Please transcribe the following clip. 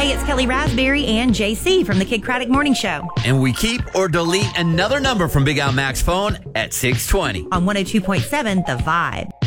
Hey, it's Kelly Raspberry and JC from the Kid Craddock Morning Show. And we keep or delete another number from Big Al Mac's phone at 620. On 102.7 The Vibe.